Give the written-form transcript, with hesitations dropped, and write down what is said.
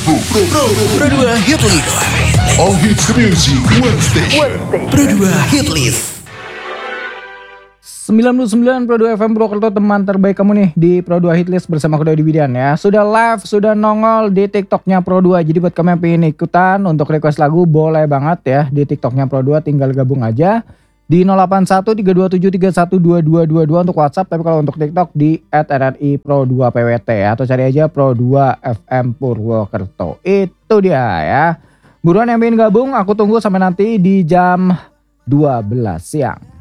Pro 2 Hit List. All hits music, one station. Pro 2 Hit List. 99 Pro 2 FM Purwokerto, teman terbaik kamu nih di Pro 2 Hit List bersama Kuda Dibidan ya. Sudah live, sudah nongol di TikToknya Pro 2. Jadi buat kamu yang pengen ikutan untuk request lagu boleh banget ya di TikToknya Pro 2, tinggal gabung aja di 081327312222 untuk WhatsApp. Tapi kalau untuk TikTok di @RRI Pro 2 PWT ya, atau cari aja Pro 2 FM Purwokerto. Itu dia ya. Buruan yang pengen gabung, aku tunggu sampai nanti di jam 12 siang.